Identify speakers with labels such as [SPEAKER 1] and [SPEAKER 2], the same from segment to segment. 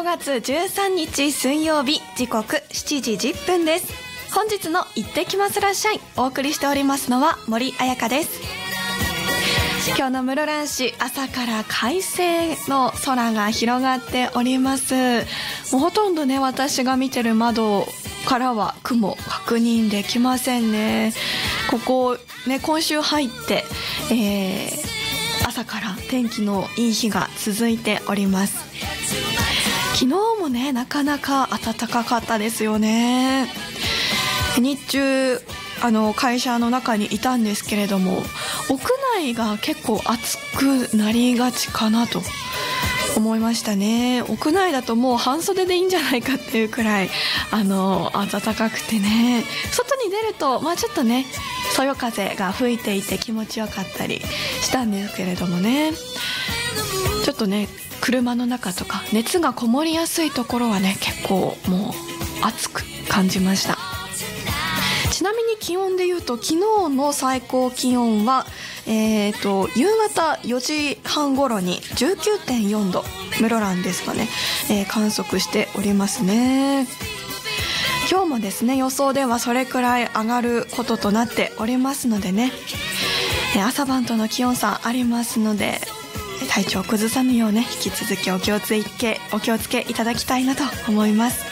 [SPEAKER 1] 月13日水曜日、時刻7時10分です。本日の行ってきますらっしゃい、お送りしておりますのは森彩香です。今日の室蘭市、朝から快晴の空が広がっております。もうほとんどね、私が見てる窓からは雲確認できませんね。ここね、今週入って、朝から天気のいい日が続いております。昨日もね、なかなか暖かかったですよね。日中会社の中にいたんですけれども、屋内が結構暑くなりがちかなと思いましたね。屋内だともう半袖でいいんじゃないかっていうくらい暖かくてね、外に出るとちょっとね、そよ風が吹いていて気持ちよかったりしたんですけれどもね、ちょっとね、車の中とか熱がこもりやすいところはね、結構もう暑く感じました。ちなみに気温で言うと、昨日の最高気温は、夕方4時半頃に 19.4 度、室蘭ですかね、観測しておりますね。今日もですね、予想ではそれくらい上がることとなっておりますのでね、朝晩との気温差ありますので、体調を崩さぬようね、引き続きお気をつけいただきたいなと思います。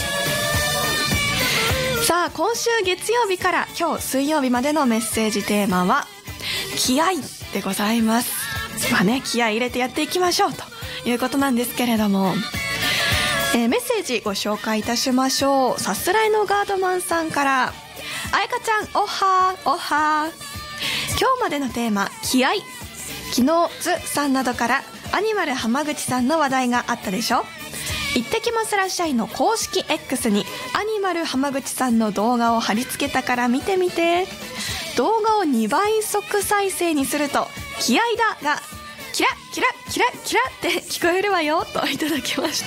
[SPEAKER 1] さあ、今週月曜日から今日水曜日までのメッセージテーマは気合でございます。気合入れてやっていきましょうということなんですけれども、メッセージご紹介いたしましょう。さすらいのガードマンさんから、あやかちゃんおはおは、今日までのテーマ気合。昨日ズさんなどからアニマル浜口さんの話題があったでしょ。行ってきますらっしゃいの公式 X にアニマル浜口さんの動画を貼り付けたから見てみて。動画を2倍速再生にすると気合だがキラキラキラキラって聞こえるわよといただきました。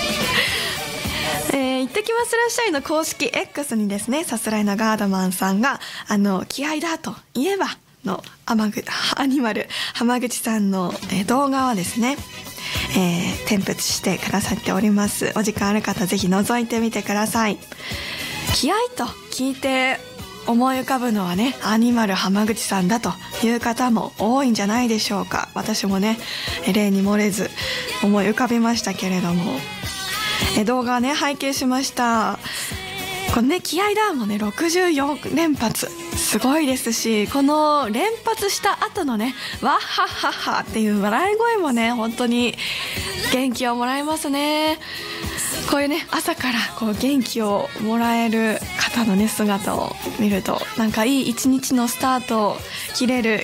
[SPEAKER 1] 行ってきますらっしゃいの公式 X にですね、さすらいのガードマンさんが気合だと言えばのアニマル浜口さんの動画をですね、添付してくださっております。お時間ある方ぜひ覗いてみてください。気合と聞いて思い浮かぶのはね、アニマル浜口さんだという方も多いんじゃないでしょうか。私もね、例に漏れず思い浮かびましたけれども、動画ね、拝見しました。このね、気合だもね、64連発すごいですし、この連発した後のね、わっはっはっはっていう笑い声もね、本当に元気をもらえますね。こういうね、朝からこう元気をもらえる方のね、姿を見ると、なんかいい一日のスタートを切れる